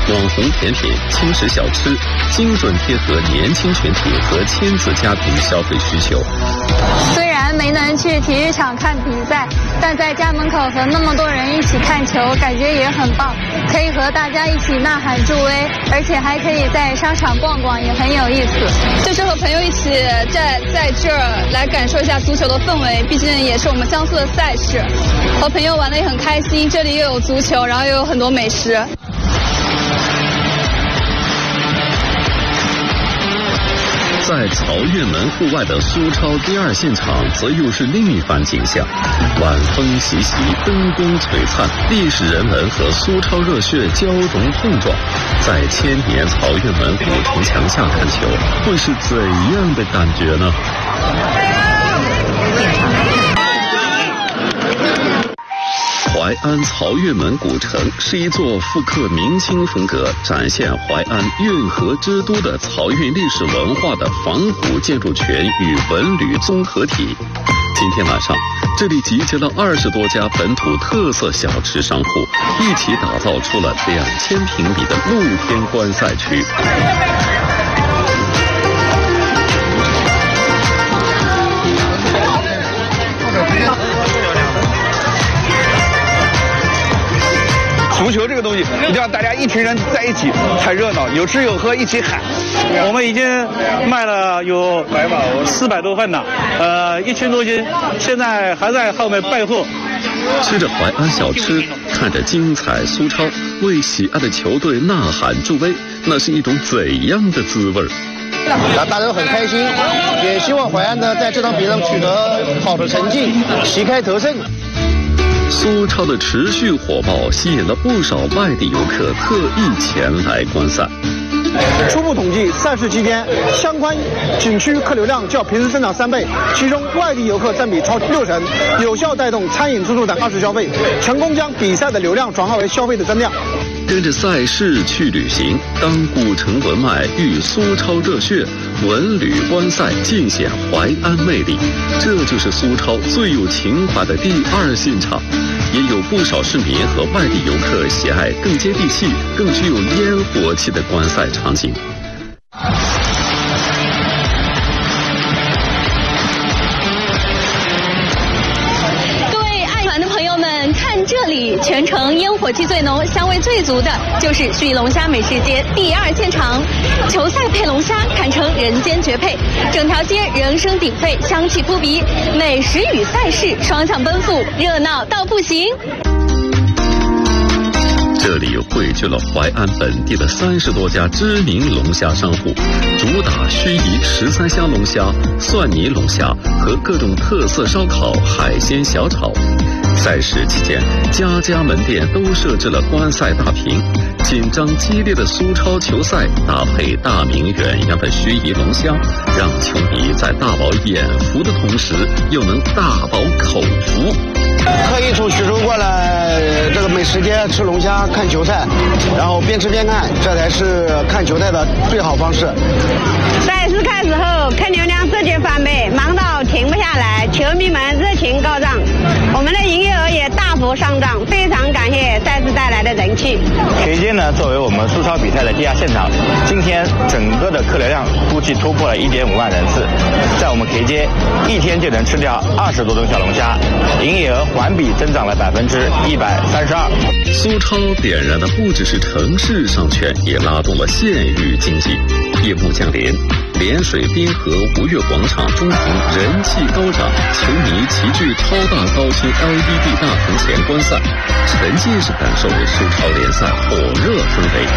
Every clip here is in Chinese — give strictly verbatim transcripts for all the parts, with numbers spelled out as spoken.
网红甜品、轻食小吃，精准贴合年轻群体和亲子家庭消费需求。 虽然没能去体育场看比赛，但在家门口和那么多人一起看球，感觉也很棒。可以和大家一起呐喊助威，而且还可以在商场逛逛，也很有意思。 就是和朋友一起在在这儿来感受一下足球的氛围，毕竟也是我们江苏的赛事，和朋友玩得也很开心。这里又有足球，然后又有很多美食。 在曹院门户外的苏超第二现场，则又是另一番景象。晚风习习，灯光璀璨，历史人文和苏超热血交融碰撞，在千年曹院门古城墙下看球，会是怎样的感觉呢？淮安曹院门古城是一座复刻明清风格、展现淮安运河之都的漕运历史文化的仿古建筑群与文旅综合体。今天晚上，这里集结了二十多家本土特色小吃商户，一起打造出了两千平米的露天观赛区。 足球这个东西一定要大家一群人在一起才热闹，有吃有喝一起喊。 我们已经卖了有四百多份了，呃，一千多斤，现在还在后面备货。 吃着淮安小吃，看着精彩苏超，为喜爱的球队呐喊助威，那是一种怎样的滋味？ 那大家都很开心，也希望淮安呢在这场比赛上取得好的成绩，旗开得胜。 苏超的持续火爆吸引了不少外地游客特意前来观赛。 初步统计，赛事期间相关景区客流量较平时增长三倍，其中外地游客占比超六成，有效带动餐饮、住宿等二次消费，成功将比赛的流量转化为消费的增量。 跟着赛事去旅行，当古城文脉遇苏超热血，文旅观赛尽显淮安魅力。这就是苏超最有情怀的第二现场。也有不少市民和外地游客喜爱更接地气、更具有烟火气的观赛场景。 这里全程烟火气最浓、香味最足的，就是盱眙龙虾美食节第二现场。球赛配龙虾，堪称人间绝配。整条街人声鼎沸，香气扑鼻，美食与赛事双向奔赴，热闹到不行。 这里汇聚了淮安本地的三十多家知名龙虾商户，主打盱眙十三香龙虾、蒜泥龙虾和各种特色烧烤、海鲜小炒。赛事期间，家家门店都设置了观赛大屏，紧张激烈的苏超球赛搭配大名远扬的盱眙龙虾，让球迷在大饱眼福的同时，又能大饱口福。 特意从徐州过来这个美食街吃龙虾看球赛，然后边吃边看，这才是看球赛的最好方式。 赛事开始后，客流量直接翻倍，忙到停不下来，球迷们热情高涨，我们的营业额也大幅上涨，非常感谢赛事带来的人气。 K街呢，作为我们苏超比赛的第二现场，今天整个的客流量估计突破了一点五万人次，在我们 K街一天就能吃掉二十多吨小龙虾，营业额环比增长了百分之一百三十二。 苏超点燃的不只是城市商圈，也拉动了县域经济。夜幕降临，涟水滨河吴越广场中庭人气高涨，球迷齐聚超大高清 L E D 大屏前观赛，沉浸式感受苏超联赛火热氛围。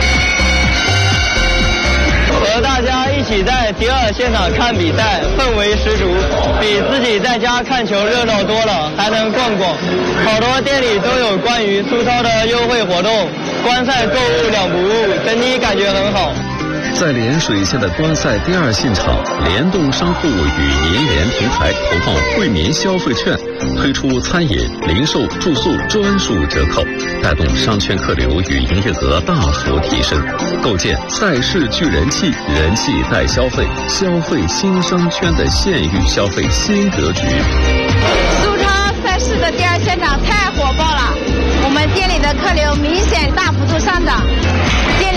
和大家一起在第二现场看比赛，氛围十足，比自己在家看球热闹多了，还能逛逛。好多店里都有关于苏超的优惠活动，观赛购物两不误，整体感觉很好。 在涟水县的观赛第二现场，联动商户与银联平台投放惠民消费券，推出餐饮、零售、住宿专属折扣，带动商圈客流与营业额大幅提升，构建赛事聚人气、人气带消费、消费新商圈的县域消费新格局。 苏超赛事的第二现场太火爆了，我们店里的客流明显大幅度上涨，店里